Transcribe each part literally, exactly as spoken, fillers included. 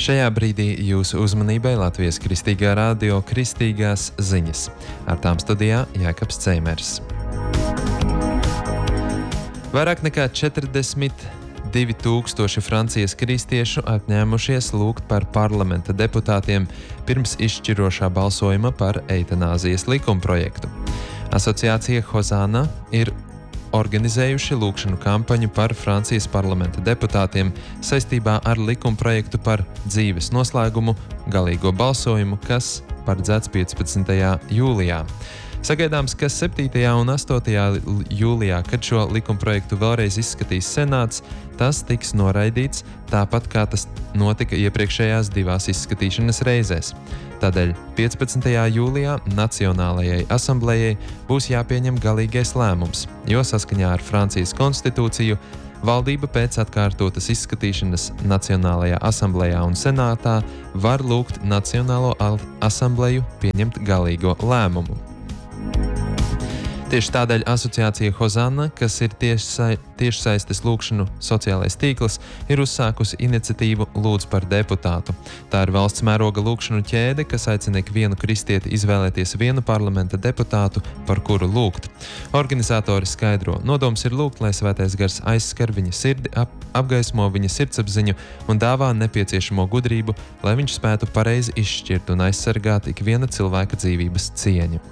Šajā brīdī jūsu uzmanībai Latvijas Kristīgā radio Kristīgās ziņas. Ar tām studijā Jākaps Ceimers. Vairāk nekā četrdesmit divi tūkstoši Francijas kristiešu apņēmušies lūgt par parlamenta deputātiem pirms izšķirošā balsojuma par eitanāzijas likumprojektu. Asociācija Hozana ir organizējuši lūgšanu kampaņu par Francijas parlamenta deputātiem saistībā ar likumprojektu par dzīves noslēgumu galīgo balsojumu, kas paredzēts piecpadsmitajā jūlijā. Sagaidāms, ka septītajā un astotajā jūlijā, kad šo likumprojektu vēlreiz izskatīs senāts, tas tiks noraidīts, tāpat kā tas notika iepriekšējās divās izskatīšanas reizēs. Tādēļ piecpadsmitajā jūlijā Nacionālajai asamblējai būs jāpieņem galīgais lēmums, jo saskaņā ar Francijas konstitūciju valdība pēc atkārtotas izskatīšanas Nacionālajā asamblējā un senātā var lūgt Nacionālo asambleju pieņemt galīgo lēmumu. Tieši tādēļ asociācija Hozana, kas ir tiešsa, tiešsaistes lūgšanu sociālais tīkls, ir uzsākusi iniciatīvu Lūdz par deputātu. Tā ir valsts mēroga lūgšanu ķēde, kas aicina ikvienu kristieti izvēlēties vienu parlamenta deputātu, par kuru lūgt. Organizatori skaidro, nodoms ir lūgt, lai Svētais Gars aizskar viņa sirdi, ap, apgaismo viņa sirdsapziņu un dāvā nepieciešamo gudrību, lai viņš spētu pareizi izšķirt un aizsargāt ikviena cilvēka dzīvības cieņu.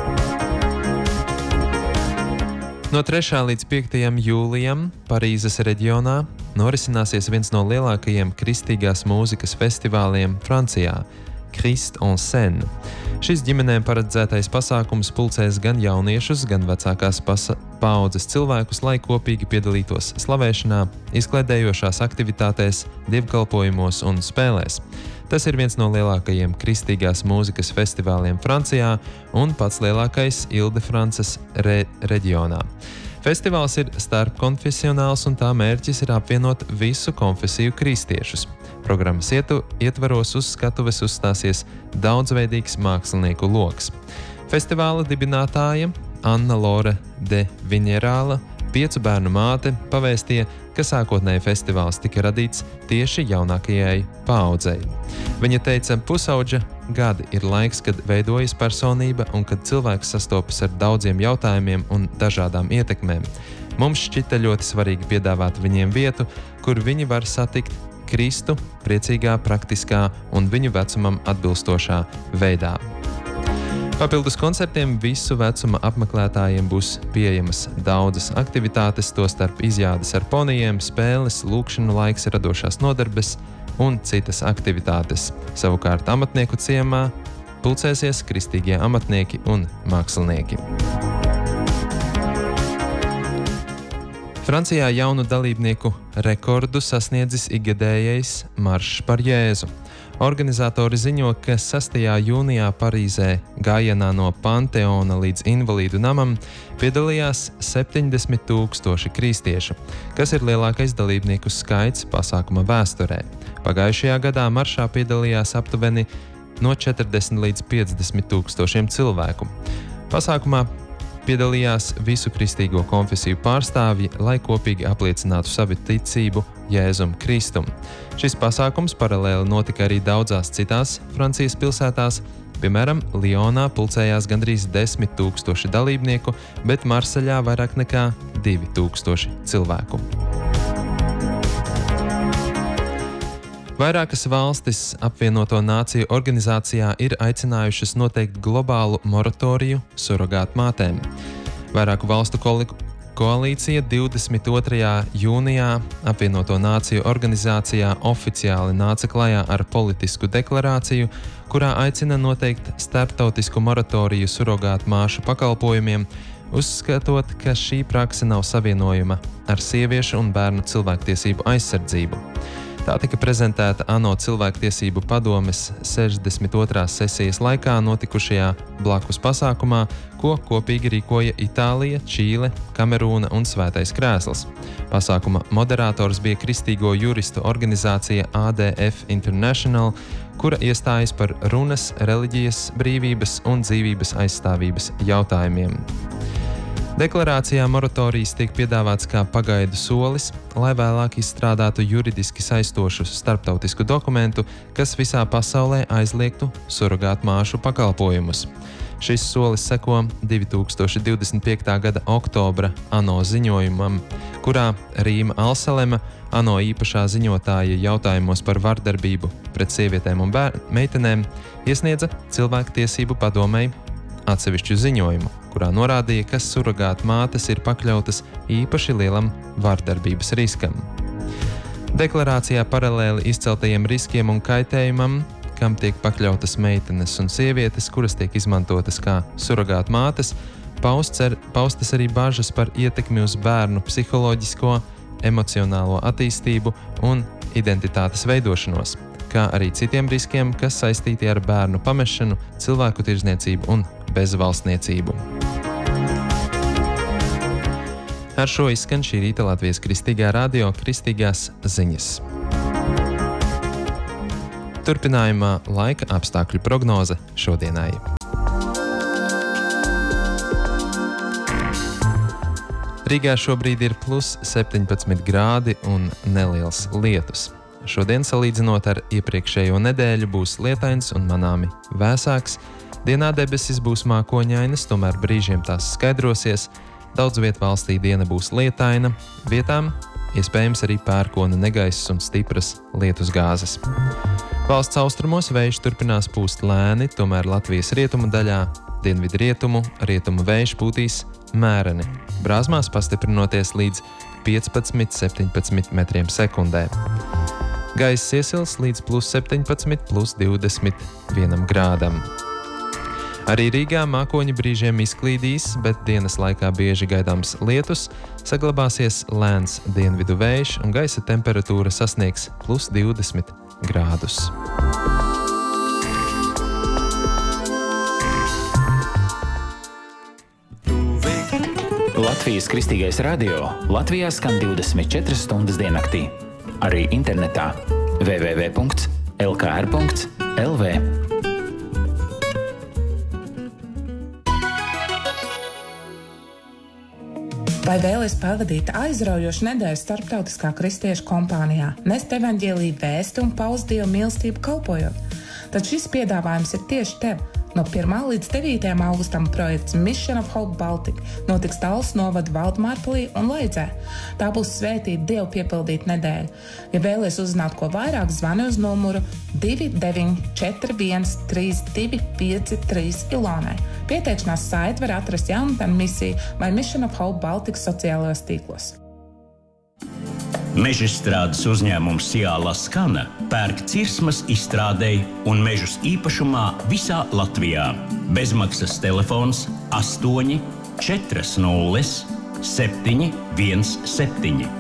No trešā līdz piektajam jūlijam Parīzes reģionā norisināsies viens no lielākajiem kristīgās mūzikas festivāliem Francijā – Christ en scène. Šis ģimenēm paredzētais pasākums pulcēs gan jauniešus, gan vecākās paaudzes cilvēkus, lai kopīgi piedalītos slavēšanā, izklaidējošās aktivitātēs, dievkalpojumos un spēlēs. Tas ir viens no lielākajiem kristīgās mūzikas festivāliem Francijā un pats lielākais Ile-de-Frances re reģionā. Festivāls ir starpkonfesionāls un tā mērķis ir apvienot visu konfesiju kristiešus. Programmas ietu, ietvaros uz skatuves uzstāsies daudzveidīgs mākslinieku loks. Festivāla dibinātāja Anna Lore de Viņerāla, piecu bērnu māte, pavēstīja, ka sākotnēji festivāls tika radīts tieši jaunākajai paaudzei. Viņa teica, pusaudža gadi ir laiks, kad veidojas personība un kad cilvēks sastopas ar daudziem jautājumiem un dažādām ietekmēm. Mums šķita ļoti svarīgi piedāvāt viņiem vietu, kur viņi var satikt Kristu priecīgā, praktiskā un viņu vecumam atbilstošā veidā. Papildus koncertiem visu vecuma apmeklētājiem būs pieejamas daudzas aktivitātes, tostarp izjādes ar ponijiem, spēles, lūgšanu laiks, radošās nodarbes un citas aktivitātes. Savukārt amatnieku ciemā pulcēsies kristīgie amatnieki un mākslinieki. Francijā jaunu dalībnieku rekordu sasniedzis ikgadējais maršs par Jēzu. Organizatori ziņo, ka sastajā jūnijā Parīzē gājienā no Panteona līdz Invalīdu namam piedalījās septiņdesmit tūkstoši kristiešu, kas ir lielākais dalībnieku skaits pasākuma vēsturē. Pagājušajā gadā maršā piedalījās aptuveni no četrdesmit līdz piecdesmit tūkstošiem cilvēku. Pasākumā piedalījās visu kristīgo konfesiju pārstāvji, lai kopīgi apliecinātu savu ticību Jēzum Kristum. Šis pasākums paralēli notika arī daudzās citās Francijas pilsētās, piemēram, Lionā pulcējās gandrīz desmit tūkstoši dalībnieku, bet Marseļā vairāk nekā divi tūkstoši cilvēku. Vairākas valstis apvienoto nāciju organizācijā ir aicinājušas noteikt globālu moratoriju surogātmātēm. Vairāku valstu koalīcija divdesmit otrajā jūnijā apvienoto nāciju organizācijā oficiāli nāca klajā ar politisku deklarāciju, kurā aicina noteikt starptautisku moratoriju surogātmāšu pakalpojumiem, uzskatot, ka šī prakse nav savienojama ar sieviešu un bērnu cilvēktiesību aizsardzību. Tā tika prezentēta ANO cilvēktiesību padomes sešdesmit otrās sesijas laikā notikušajā blakus pasākumā, ko kopīgi rīkoja Itālija, Čīle, Kamerūna un Svētais Krēsls. Pasākuma moderators bija kristīgo juristu organizācija A D F International, kura iestājas par runas, reliģijas, brīvības un dzīvības aizstāvības jautājumiem. Deklarācijā moratorijas tiek piedāvāts kā pagaidu solis, lai vēlāk izstrādātu juridiski saistošu starptautisku dokumentu, kas visā pasaulē aizliegtu surogātmāšu pakalpojumus. Šis solis seko divi tūkstoši divdesmit piektā gada oktobra ANO ziņojumam, kurā Rīma Alsalema, ANO īpašā ziņotāja jautājumos par vardarbību pret sievietēm un bēr- meitenēm, iesniedza Cilvēktiesību padomei atsevišķu ziņojumu, kurā norādīja, ka surogāta mātes ir pakļautas īpaši lielam vardarbības riskam. Deklarācijā paralēli izceltajiem riskiem un kaitējumam, kam tiek pakļautas meitenes un sievietes, kuras tiek izmantotas kā surogāta mātes, pausts ar, paustas arī bažas par ietekmi uz bērnu psiholoģisko, emocionālo attīstību un identitātes veidošanos, kā arī citiem riskiem, kas saistīti ar bērnu pamešanu, cilvēku tirdzniecību un bezvalstniecību. Ar šo izskan šī rīta Latvijas Kristīgā radio Kristīgās ziņas. Turpinājumā laika apstākļu prognoze šodienai. Rīgā šobrīd ir plus septiņpadsmit grādi un neliels lietus. Šodien, salīdzinot ar iepriekšējo nedēļu, būs lietains un manāmi vēsāks. Dienā debesis būs mākoņainas, tomēr brīžiem tās skaidrosies. Daudz viet valstī diena būs lietaina, vietām iespējams arī pērkona negaiss un stipras lietus gāzes. Valsts austrumos vējš turpinās pūst lēni, tomēr Latvijas rietumu daļā dienvidu rietumu, rietumu vējš pūtīs mēreni, brāzmās pastiprinoties līdz piecpadsmit līdz septiņpadsmit metriem sekundē. Gaiss iesils līdz plus septiņpadsmit, plus divdesmit vienam grādam. Arī Rīgā mākoņi brīžiem izklīdīs, bet dienas laikā bieži gaidāms lietus, saglabāsies lēns dienvidu vējš un gaisa temperatūra sasniegs plus divdesmit grādus. Latvijas Kristīgais radio Latvijā skan divdesmit četras stundas diennaktī. Arī internetā w w w punkts l k r punkts l v. Vai vēlies pavadīt aizraujošu nedēļu starptautiskā kristiešu kompānijā, nest evaņģēliju vēsti un paust Dievu mīlestību kalpojot? Tad šis piedāvājums ir tieši tev. No pirmā līdz devītajam augustam projekts Mission of Hope Baltica notiks Talsu novada Valdmārpilī un Leidzē. Tā būs svētīta Dievu piepildīta nedēļa. Ja vēlies uzzināt ko vairāk, zvani uz numuru divi deviņi četri viens trīs divi pieci trīs Ilonai. Pieteikšanās saiti var atrast Jaunatnes misiju vai Mission of Hope Baltica sociālajos tīklos. Mežstrādes uzņēmums Ciāla Skana pērk cirsmas izstrādei un mežus īpašumā visā Latvijā. Bezmaksas telefons astoņi četri nulle septiņi viens septiņi.